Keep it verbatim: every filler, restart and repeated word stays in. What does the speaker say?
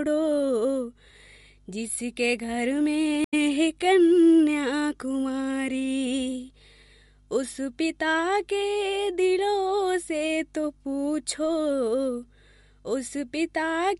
छोड़ो, जिसके घर में है कन्या कुमारी, उस पिता के दिलों से तो पूछो, उस पिता